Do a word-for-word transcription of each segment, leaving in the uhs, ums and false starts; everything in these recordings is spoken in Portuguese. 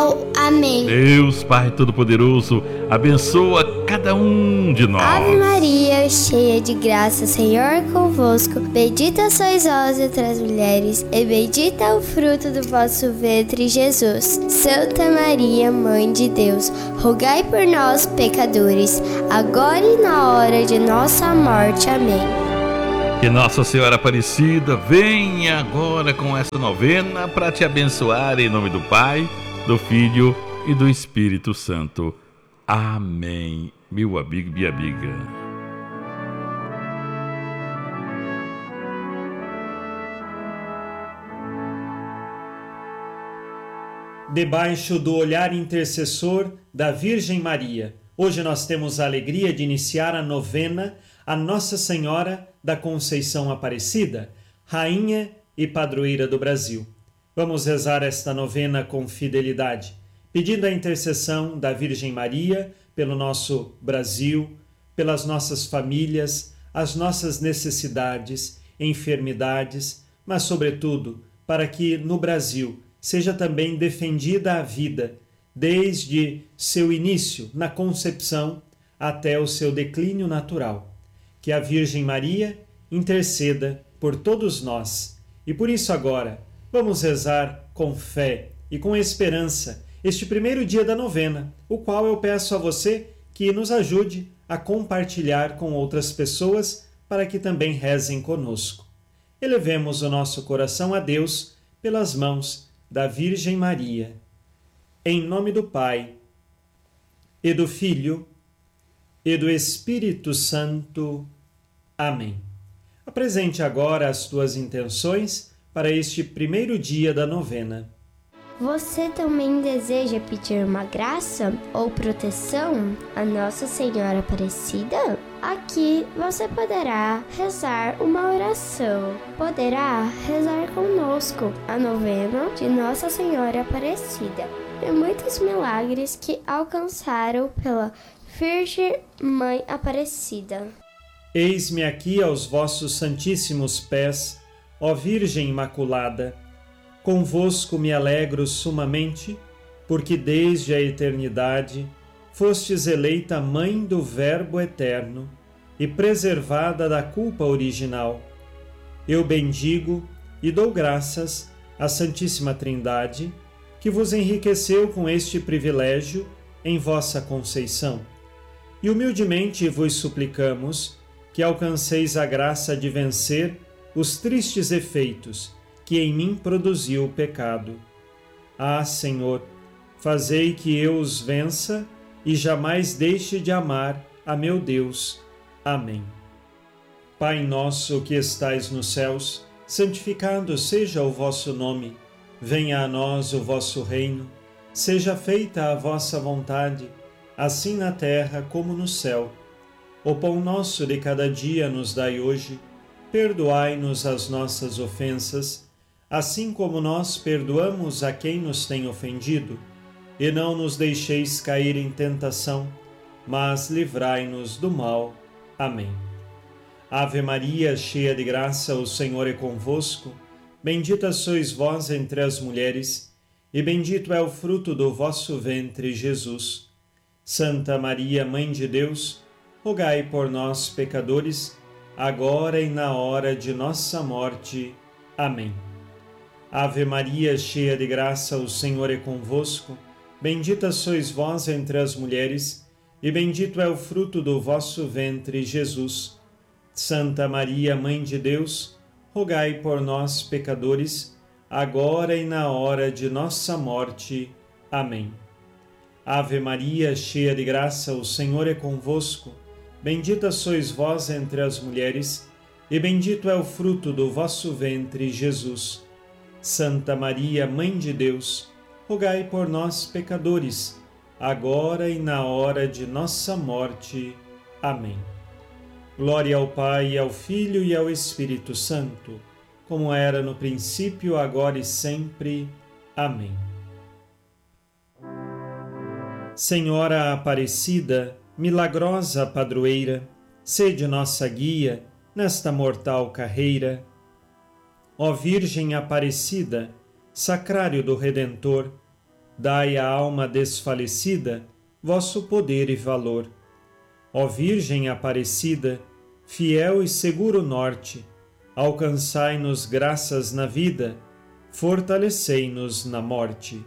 abençoou. Amém. Deus Pai Todo-Poderoso, abençoa cada um de nós. Ave Maria, cheia de graça, o Senhor é convosco. Bendita sois vós entre as mulheres, e bendito é o fruto do vosso ventre, Jesus. Santa Maria, Mãe de Deus, rogai por nós, pecadores, agora e na hora de nossa morte. Amém. Que Nossa Senhora Aparecida venha agora com essa novena para te abençoar em nome do Pai, do Filho e do Espírito Santo. Amém. Meu amigo, minha amiga. Debaixo do olhar intercessor da Virgem Maria, hoje nós temos a alegria de iniciar a novena a Nossa Senhora da Conceição Aparecida, Rainha e Padroeira do Brasil. Vamos rezar esta novena com fidelidade, pedindo a intercessão da Virgem Maria pelo nosso Brasil, pelas nossas famílias, as nossas necessidades, enfermidades, mas, sobretudo, para que no Brasil seja também defendida a vida, desde seu início na concepção até o seu declínio natural. Que a Virgem Maria interceda por todos nós. E por isso agora, vamos rezar com fé e com esperança este primeiro dia da novena, o qual eu peço a você que nos ajude a compartilhar com outras pessoas para que também rezem conosco. Elevemos o nosso coração a Deus pelas mãos da Virgem Maria. Em nome do Pai, e do Filho, e do Espírito Santo. Amém. Apresente agora as tuas intenções para este primeiro dia da novena. Você também deseja pedir uma graça ou proteção a Nossa Senhora Aparecida? Aqui você poderá rezar uma oração. Poderá rezar conosco a novena de Nossa Senhora Aparecida e muitos milagres que alcançaram pela Virgem Mãe Aparecida. Eis-me aqui aos vossos santíssimos pés, ó Virgem Imaculada. Convosco me alegro sumamente, porque desde a eternidade fostes eleita Mãe do Verbo Eterno e preservada da culpa original. Eu bendigo e dou graças à Santíssima Trindade, que vos enriqueceu com este privilégio em vossa conceição. E humildemente vos suplicamos que alcanceis a graça de vencer os tristes efeitos que em mim produziu o pecado. Ah, Senhor, fazei que eu os vença e jamais deixe de amar a meu Deus. Amém. Pai nosso que estais nos céus, santificado seja o vosso nome. Venha a nós o vosso reino. Seja feita a vossa vontade, assim na terra como no céu. O pão nosso de cada dia nos dai hoje. Perdoai-nos as nossas ofensas, assim como nós perdoamos a quem nos tem ofendido. E não nos deixeis cair em tentação, mas livrai-nos do mal. Amém. Ave Maria, cheia de graça, o Senhor é convosco. Bendita sois vós entre as mulheres, e bendito é o fruto do vosso ventre, Jesus. Santa Maria, Mãe de Deus, rogai por nós, pecadores, agora e na hora de nossa morte. Amém. Ave Maria, cheia de graça, o Senhor é convosco. Bendita sois vós entre as mulheres, e bendito é o fruto do vosso ventre, Jesus. Santa Maria, Mãe de Deus, rogai por nós, pecadores, agora e na hora de nossa morte. Amém. Ave Maria, cheia de graça, o Senhor é convosco. Bendita sois vós entre as mulheres, e bendito é o fruto do vosso ventre, Jesus. Santa Maria, Mãe de Deus, rogai por nós, pecadores, agora e na hora de nossa morte. Amém. Glória ao Pai, ao Filho e ao Espírito Santo, como era no princípio, agora e sempre. Amém. Senhora Aparecida, milagrosa padroeira, sede nossa guia nesta mortal carreira. Ó Virgem Aparecida, sacrário do Redentor, dai à alma desfalecida vosso poder e valor. Ó Virgem Aparecida, fiel e seguro norte, alcançai-nos graças na vida, fortalecei-nos na morte.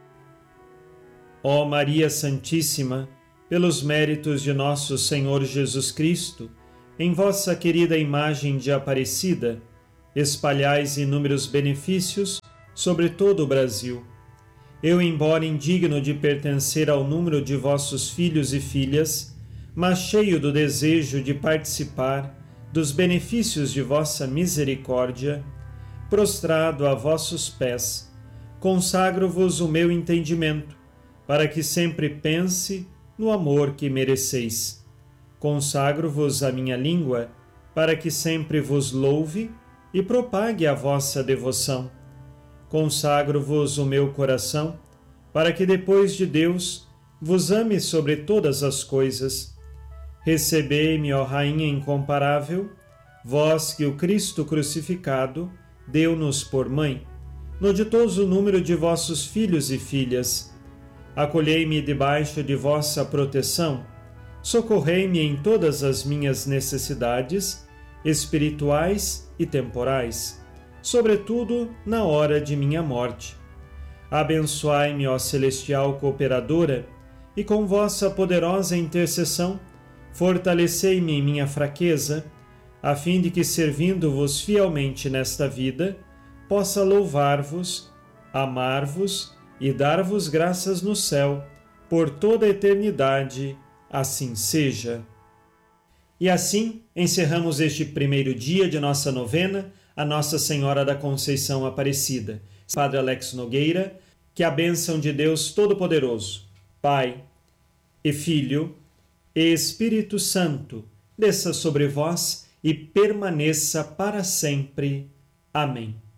Ó Maria Santíssima, pelos méritos de nosso Senhor Jesus Cristo, em vossa querida imagem de Aparecida, espalhais inúmeros benefícios sobre todo o Brasil. Eu, embora indigno de pertencer ao número de vossos filhos e filhas, mas cheio do desejo de participar dos benefícios de vossa misericórdia, prostrado a vossos pés, consagro-vos o meu entendimento, para que sempre pense no amor que mereceis. Consagro-vos a minha língua, para que sempre vos louve e propague a vossa devoção. Consagro-vos o meu coração, para que depois de Deus vos ame sobre todas as coisas. Recebei-me, ó Rainha incomparável, vós que o Cristo crucificado deu-nos por mãe, no ditoso número de vossos filhos e filhas. Acolhei-me debaixo de vossa proteção, socorrei-me em todas as minhas necessidades, espirituais e temporais, sobretudo na hora de minha morte. Abençoai-me, ó celestial cooperadora, e com vossa poderosa intercessão, fortalecei-me em minha fraqueza, a fim de que, servindo-vos fielmente nesta vida, possa louvar-vos, amar-vos e dar-vos graças no céu, por toda a eternidade, assim seja. E assim encerramos este primeiro dia de nossa novena a Nossa Senhora da Conceição Aparecida. Padre Alex Nogueira, que a bênção de Deus Todo-Poderoso, Pai e Filho e Espírito Santo, desça sobre vós e permaneça para sempre. Amém.